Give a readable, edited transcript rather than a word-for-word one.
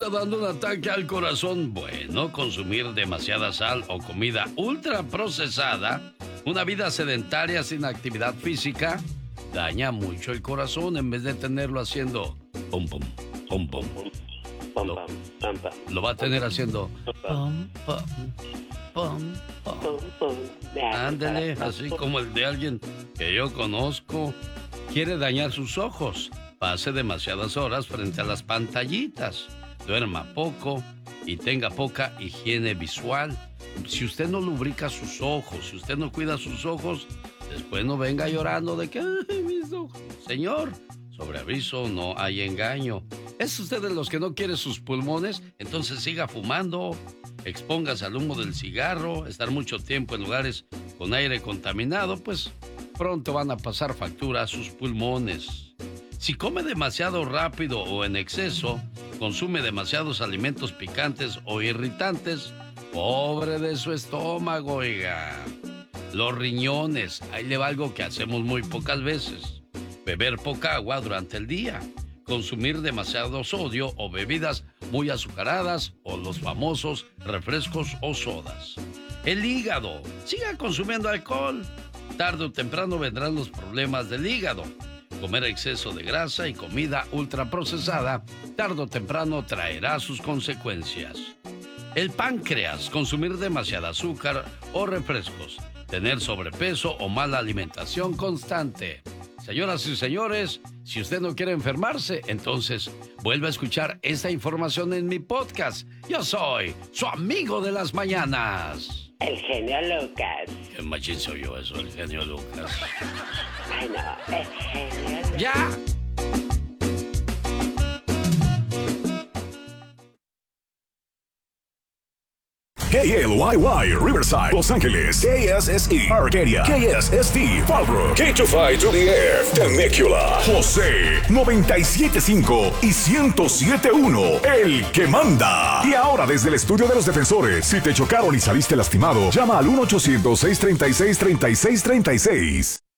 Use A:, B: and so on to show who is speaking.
A: está dando un ataque al corazón. Bueno, consumir demasiada sal o comida ultraprocesada, una vida sedentaria sin actividad física, daña mucho el corazón en vez de tenerlo haciendo pum pum, pum pum. Lo va a tener haciendo pum pum, pum pum. Ándale, así como el de alguien que yo conozco. Quiere dañar sus ojos. Pase demasiadas horas frente a las pantallitas. Duerma poco y tenga poca higiene visual. Si usted no lubrica sus ojos, si usted no cuida sus ojos, después no venga llorando de que ¡ay, mis ojos! Señor, sobre aviso no hay engaño. ¿Es usted de los que no quiere sus pulmones? Entonces siga fumando, expóngase al humo del cigarro, estar mucho tiempo en lugares con aire contaminado, pues pronto van a pasar factura a sus pulmones. Si come demasiado rápido o en exceso, consume demasiados alimentos picantes o irritantes, pobre de su estómago, oiga. Los riñones, ahí le va algo que hacemos muy pocas veces. Beber poca agua durante el día. Consumir demasiado sodio o bebidas muy azucaradas o los famosos refrescos o sodas. El hígado, siga consumiendo alcohol. Tarde o temprano vendrán los problemas del hígado. Comer exceso de grasa y comida ultraprocesada, tarde o temprano traerá sus consecuencias. El páncreas, consumir demasiada azúcar o refrescos. Tener sobrepeso o mala alimentación constante. Señoras y señores, si usted no quiere enfermarse, entonces vuelva a escuchar esta información en mi podcast. Yo soy su amigo de las mañanas.
B: El genio Lucas.
A: ¿Qué machín soy yo eso, el genio Lucas?
B: Ay, no, el genio Lucas.
A: ¡Ya!
C: KLYY, Riverside, Los Ángeles, KSSE, Arcadia, KSST, Fallbrook, K25 to the Air, Temecula, José, 97.5 y 107.1, el que manda. Y ahora desde el estudio de los defensores, si te chocaron y saliste lastimado, llama al 1-800-636-3636.